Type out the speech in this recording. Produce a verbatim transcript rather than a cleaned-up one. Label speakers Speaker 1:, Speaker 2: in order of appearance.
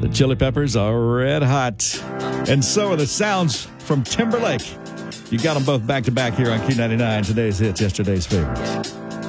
Speaker 1: The Chili Peppers are red hot. And so are the sounds from Timberlake. You got them both back to back here on Q ninety-nine. Today's hits, yesterday's favorites.